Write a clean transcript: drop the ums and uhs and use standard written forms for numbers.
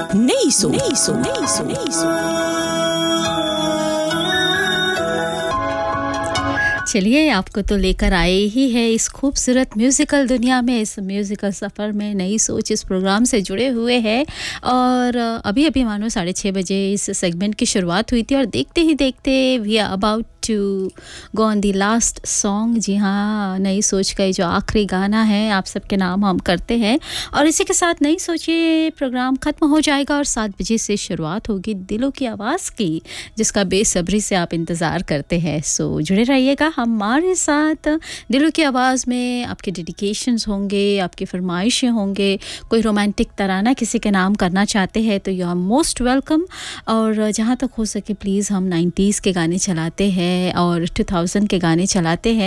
नई सोच। चलिए आपको तो लेकर आए ही है इस खूबसूरत म्यूज़िकल दुनिया में, इस म्यूज़िकल सफ़र में नई सोच इस प्रोग्राम से जुड़े हुए हैं। और अभी मानो 6:30 बजे इस सेगमेंट की शुरुआत हुई थी और देखते ही देखते we are about to go on the last song. जी हाँ, नई सोच का ये जो आखिरी गाना है आप सबके नाम हम करते हैं और इसी के साथ नई सोच ये प्रोग्राम ख़त्म हो जाएगा और 7 बजे से शुरुआत होगी दिलों की आवाज़ की, जिसका बेसब्री से आप इंतज़ार करते हैं। सो जुड़े रहिएगा हमारे साथ। दिलों की आवाज़ में आपके डेडिकेशंस होंगे, आपकी फरमाइशें होंगे, कोई रोमांटिक तराना किसी के नाम करना चाहते हैं तो यू आर मोस्ट वेलकम। और जहाँ तक हो सके प्लीज़ हम 90s के गाने चलाते हैं और 2000 के गाने चलाते हैं।